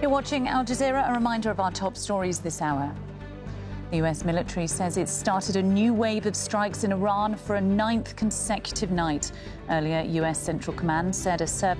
You're watching Al Jazeera. A reminder of our top stories this hour. The US military says it's started a new wave of strikes in Iran for a 9th consecutive night. Earlier, US Central Command said a